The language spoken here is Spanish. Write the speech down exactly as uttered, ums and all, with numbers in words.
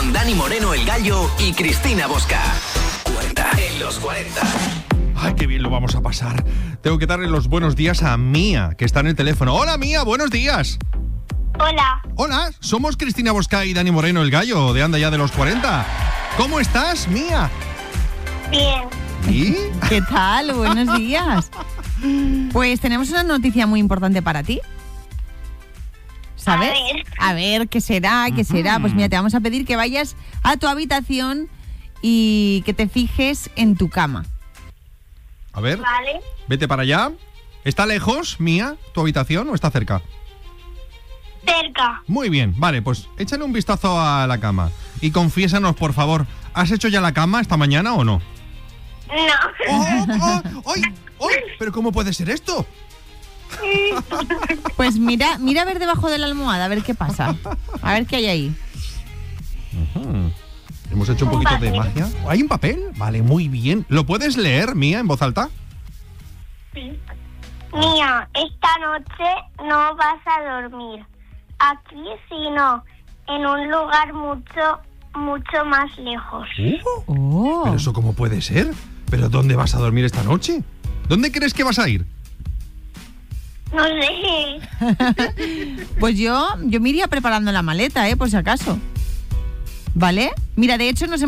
con Dani Moreno, el Gallo, y Cristina Bosca. cuarenta en los cuarenta. Ay, qué bien lo vamos a pasar. Tengo que darle los buenos días a Mía, que está en el teléfono. Hola, Mía, buenos días. Hola. Hola, somos Cristina Bosca y Dani Moreno, el Gallo, de Anda Ya de los cuarenta. ¿Cómo estás, Mía? Bien. ¿Y? ¿Qué tal? Buenos días. Pues tenemos una noticia muy importante para ti. ¿Sabes? A ver. A ver, ¿qué será? ¿Qué será? Pues mira, te vamos a pedir que vayas a tu habitación y que te fijes en tu cama. A ver, Vale. vete para allá. ¿Está lejos, Mía, tu habitación o está cerca? Cerca. Muy bien, vale, pues échale un vistazo a la cama y confiésanos, por favor, ¿has hecho ya la cama esta mañana o no? No. ¡Oh, oh, oh, oh! ¿Pero cómo puede ser esto? Pues mira, mira a ver debajo de la almohada, a ver qué pasa. A ver qué hay ahí. Uh-huh. Hemos hecho un Un poquito de papel. magia. ¿Hay un papel? Vale, muy bien. ¿Lo puedes leer, Mía, en voz alta? Mía, esta noche no vas a dormir aquí, sino en un lugar mucho, mucho más lejos. Uh, Oh. ¿Pero eso cómo puede ser? ¿Pero dónde vas a dormir esta noche? ¿Dónde crees que vas a ir? No sé. Pues yo, yo me iría preparando la maleta, ¿eh? Por si acaso. ¿Vale? Mira, de hecho nos hemos